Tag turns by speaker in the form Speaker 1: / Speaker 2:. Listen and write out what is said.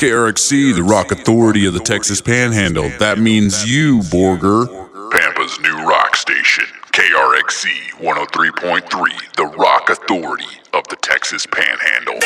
Speaker 1: KRXC, the rock authority of the Texas Panhandle. That means you, Borger.
Speaker 2: Pampa's new rock station, KRXC 103.3, the rock authority of the Texas Panhandle.